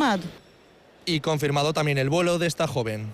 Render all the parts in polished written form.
confirmado. Y confirmado también el vuelo de esta joven.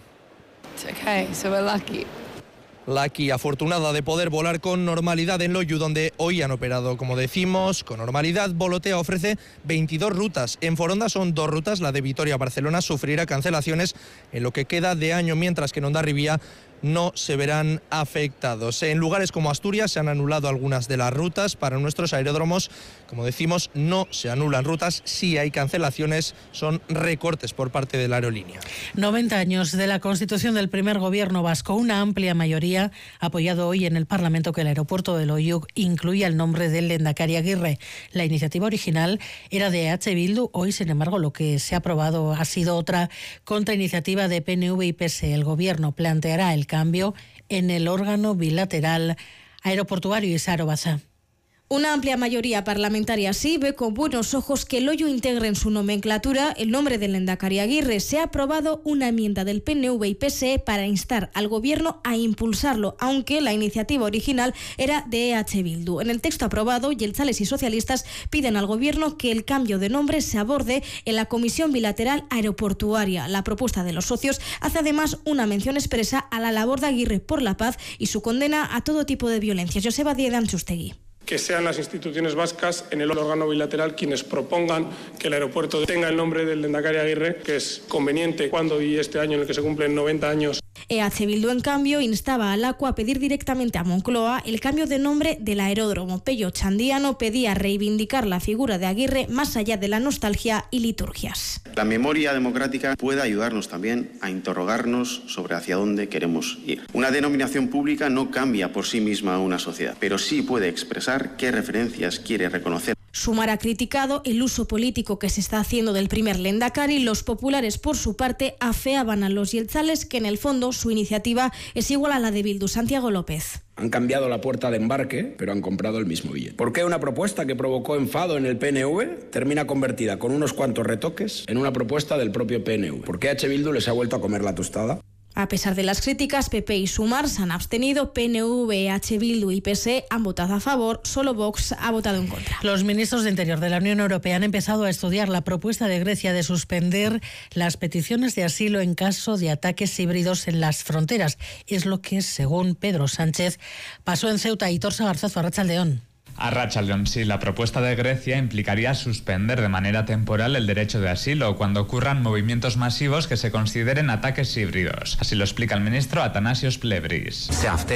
Okay, so we're lucky. Lucky, afortunada de poder volar con normalidad en Loiu, donde hoy han operado, como decimos, con normalidad. Volotea ofrece 22 rutas. En Foronda son 2 rutas. La de Vitoria a Barcelona sufrirá cancelaciones en lo que queda de año, mientras que en Hondarribia no se verán afectados. En lugares como Asturias se han anulado algunas de las rutas. Para nuestros aeródromos, como decimos, no se anulan rutas, sí hay cancelaciones, son recortes por parte de la aerolínea. 90 años de la constitución del primer gobierno vasco. Una amplia mayoría ha apoyado hoy en el Parlamento que el aeropuerto de Loiu incluya el nombre del Lehendakari Aguirre. La iniciativa original era de EH Bildu. Hoy, sin embargo, lo que se ha aprobado ha sido otra contrainiciativa de PNV y PSE. El gobierno planteará el cambio en el órgano bilateral aeroportuario. Isaro Baza. Una amplia mayoría parlamentaria sí ve con buenos ojos que Loiu integre en su nomenclatura el nombre del Lehendakari Aguirre. Se ha aprobado una enmienda del PNV y PSE para instar al Gobierno a impulsarlo, aunque la iniciativa original era de EH Bildu. En el texto aprobado, jeltzales y socialistas piden al Gobierno que el cambio de nombre se aborde en la Comisión Bilateral Aeroportuaria. La propuesta de los socios hace además una mención expresa a la labor de Aguirre por la paz y su condena a todo tipo de violencias. Joseba Díez Anchustegui. Que sean las instituciones vascas en el órgano bilateral quienes propongan que el aeropuerto tenga el nombre del Lehendakari Aguirre, que es conveniente cuando y este año en el que se cumplen 90 años. EH Bildu, en cambio, instaba al ACUA a pedir directamente a Moncloa el cambio de nombre del aeródromo. Pello Chandiano pedía reivindicar la figura de Aguirre más allá de la nostalgia y liturgias. La memoria democrática puede ayudarnos también a interrogarnos sobre hacia dónde queremos ir. Una denominación pública no cambia por sí misma a una sociedad, pero sí puede expresar qué referencias quiere reconocer. Sumar ha criticado el uso político que se está haciendo del primer Lehendakari. Los populares, por su parte, afeaban a los jeltzales que en el fondo su iniciativa es igual a la de Bildu. Santiago López. Han cambiado la puerta de embarque, pero han comprado el mismo billete. ¿Por qué una propuesta que provocó enfado en el PNV termina convertida con unos cuantos retoques en una propuesta del propio PNV? ¿Por qué H. Bildu les ha vuelto a comer la tostada? A pesar de las críticas, PP y Sumar se han abstenido. PNV, EH Bildu y PSE han votado a favor. Solo Vox ha votado en contra. Los ministros de Interior de la Unión Europea han empezado a estudiar la propuesta de Grecia de suspender las peticiones de asilo en caso de ataques híbridos en las fronteras. Es lo que, según Pedro Sánchez, pasó en Ceuta. y Torsa Garzazo, Arratsaldeón. Arratsaldeón, sí, la propuesta de Grecia implicaría suspender de manera temporal el derecho de asilo cuando ocurran movimientos masivos que se consideren ataques híbridos. Así lo explica el ministro Athanasios Plevris.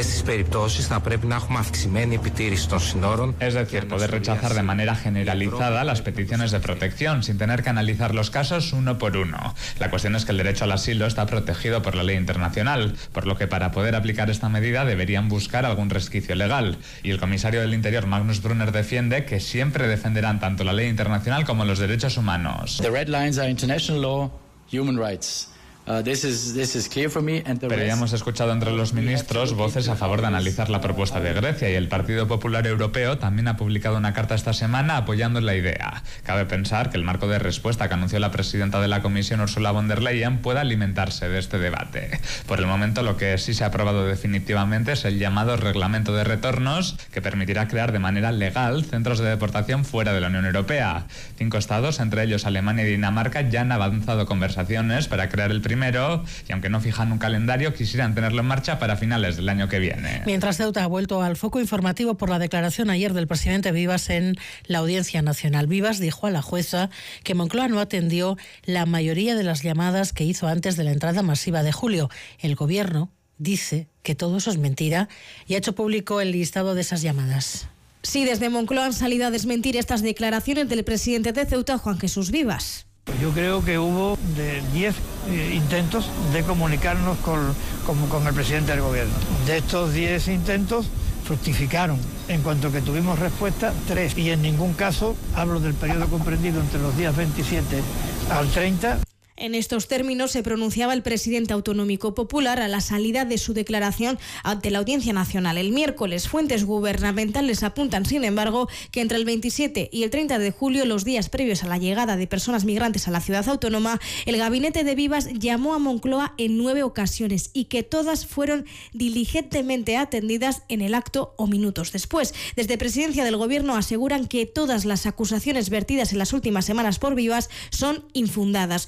Es decir, poder rechazar de manera generalizada las peticiones de protección sin tener que analizar los casos uno por uno. La cuestión es que el derecho al asilo está protegido por la ley internacional, por lo que para poder aplicar esta medida deberían buscar algún resquicio legal. Y el comisario del Interior, Magnus Brunner, defiende que siempre defenderán tanto la ley internacional como los derechos humanos. The red lines are international law, human rights. This is clear for me. Pero ya hemos escuchado entre los ministros voces a favor de analizar la propuesta de Grecia y el Partido Popular Europeo también ha publicado una carta esta semana apoyando la idea. Cabe pensar que el marco de respuesta que anunció la presidenta de la Comisión, Ursula von der Leyen, pueda alimentarse de este debate. Por el momento, lo que sí se ha aprobado definitivamente es el llamado Reglamento de Retornos, que permitirá crear de manera legal centros de deportación fuera de la Unión Europea. 5 estados, entre ellos Alemania y Dinamarca, ya han avanzado conversaciones para crear el primero, y aunque no fijan un calendario, quisieran tenerlo en marcha para finales del año que viene. Mientras Ceuta ha vuelto al foco informativo por la declaración ayer del presidente Vivas en la Audiencia Nacional. Vivas dijo a la jueza que Moncloa no atendió la mayoría de las llamadas que hizo antes de la entrada masiva de julio. El gobierno dice que todo eso es mentira y ha hecho público el listado de esas llamadas. Sí, desde Moncloa han salido a desmentir estas declaraciones del presidente de Ceuta, Juan Jesús Vivas. Yo creo que hubo 10 intentos de comunicarnos con el presidente del gobierno. De estos 10 intentos fructificaron. En cuanto que tuvimos respuesta, 3. Y en ningún caso, hablo del periodo comprendido entre los días 27 al 30. En estos términos se pronunciaba el presidente autonómico popular a la salida de su declaración ante la Audiencia Nacional. El miércoles, fuentes gubernamentales apuntan, sin embargo, que entre el 27 y el 30 de julio, los días previos a la llegada de personas migrantes a la ciudad autónoma, el gabinete de Vivas llamó a Moncloa en 9 ocasiones y que todas fueron diligentemente atendidas en el acto o minutos después. Desde Presidencia del Gobierno aseguran que todas las acusaciones vertidas en las últimas semanas por Vivas son infundadas.